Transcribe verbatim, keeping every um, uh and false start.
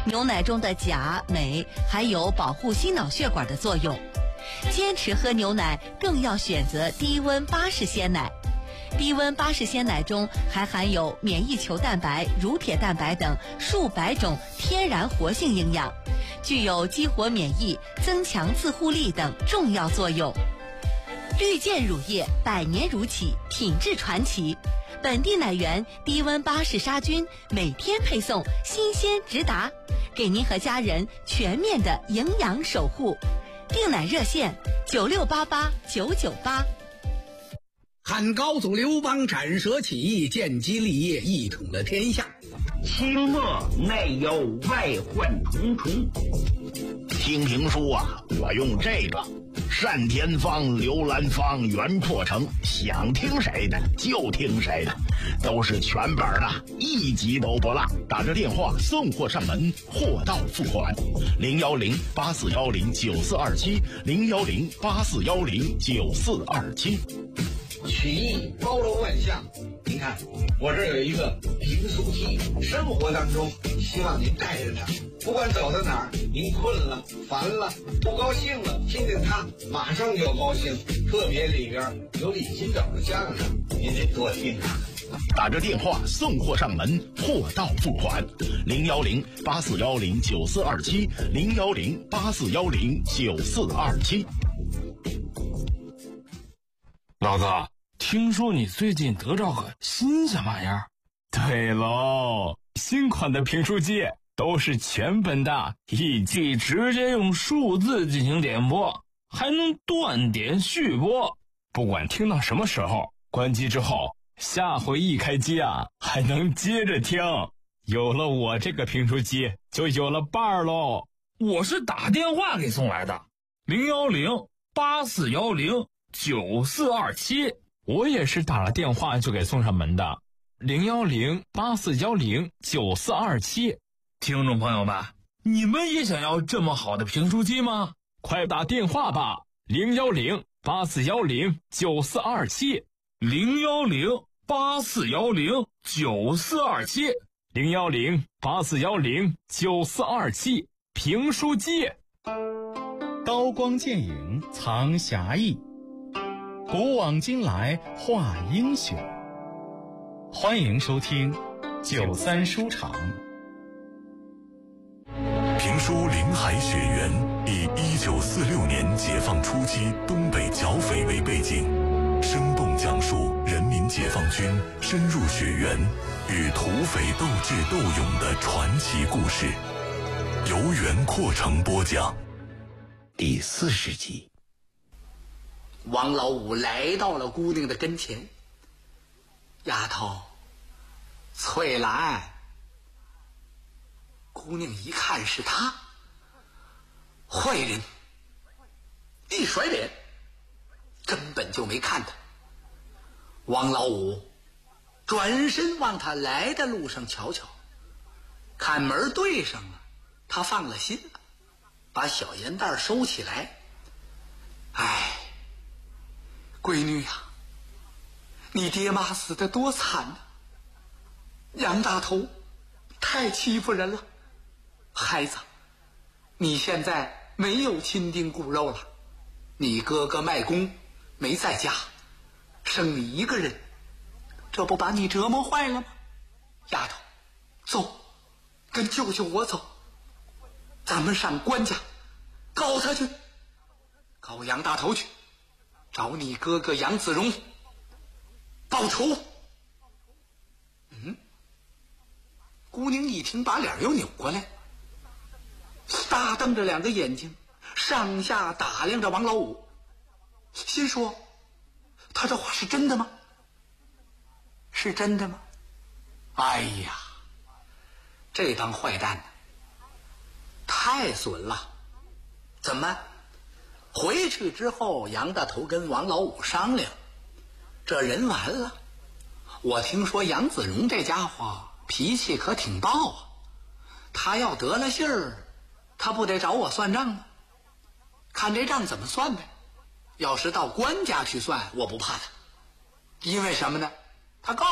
牛奶中的钾、镁还有保护心脑血管的作用。坚持喝牛奶更要选择低温巴氏鲜奶。低温巴氏鲜奶中还含有免疫球蛋白、乳铁蛋白等数百种天然活性营养，具有激活免疫、增强自护力等重要作用。绿箭乳业百年乳企，品质传奇，本地奶源低温巴氏杀菌，每天配送，新鲜直达，给您和家人全面的营养守护。订奶热线九六八八九九八。 汉高祖刘邦斩蛇起义，建基立业，一统了天下。 清末内有外患重重。听评书啊，我用这个单田芳、刘兰芳、袁阔成，想听谁的就听谁的，都是全本的，一集都不落。打着电话送货上门，货到付款。零幺零八四幺零九四二七，零幺零八四幺零九四二七。 曲艺包罗万象，您看我这有一个评书机，生活当中希望您带着它，不管走到哪儿，您困了、烦了、不高兴了，听听它马上就高兴。特别里边有李金斗的相声，您得多听它。 打着电话送货上门，货到付款。零幺零八四幺零九四二七，零幺零八四幺零九四二七。 老子，听说你最近得着个新鲜玩意儿？ 对喽，新款的评书机都是全本的，一机直接用数字进行点播，还能断点续播，不管听到什么时候，关机之后下回一开机啊，还能接着听。有了我这个评书机，就有了伴儿喽。 我是打电话给送来的，零幺零八四幺零九四二七。 我也是打了电话就给送上门的，零幺零八四幺零九四二七。 听众朋友们，你们也想要这么好的评书机吗？ 快打电话吧，零幺零八四幺零九四二七， 零幺零八四幺零九四二七， 零幺零八四幺零九四二七。评书机， 刀光剑影藏侠义，古往今来画英雄。欢迎收听九三书场。 评书《林海雪原》以一九四六年解放初期东北剿匪为背景，生动讲述人民解放军深入雪原与土匪斗智斗勇的传奇故事，由袁阔成播讲。 第四十集，王老五来到了姑娘的跟前。丫头，翠兰。姑娘一看是他，坏人，一甩脸，根本就没看他。王老五转身往他来的路上瞧瞧，看门对上了，他放了心了，把小烟袋收起来。哎，闺女呀、啊，你爹妈死得多惨呐、啊！杨大头太欺负人了。孩子，你现在没有亲丁骨肉了，你哥哥卖工没在家，剩你一个人，这不把你折磨坏了吗？丫头，走，跟舅舅我走，咱们上官家告他去，告杨大头去，找你哥哥杨子荣报仇。嗯，姑娘一听，把脸又扭过来，大瞪着两个眼睛，上下打量着王老五，心说：他这话是真的吗？是真的吗？哎呀，这帮坏蛋太损了！怎么？回去之后，杨大头跟王老五商量，这人完了。我听说杨子荣这家伙脾气可挺暴啊，他要得了信儿，他不得找我算账吗？看这账怎么算呗。要是到官家去算，我不怕他，因为什么呢？他告